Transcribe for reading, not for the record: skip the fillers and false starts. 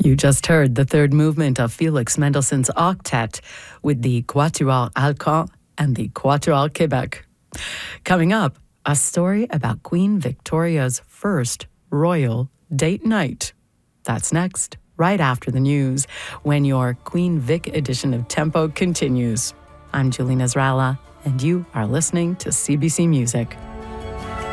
You just heard the third movement of Felix Mendelssohn's octet with the Quatuor Alcan and the Quatuor Québec. Coming up, a story about Queen Victoria's first royal date night. That's next, right after the news, when your Queen Vic edition of Tempo continues. I'm Julie Nasrallah, and you are listening to CBC Music.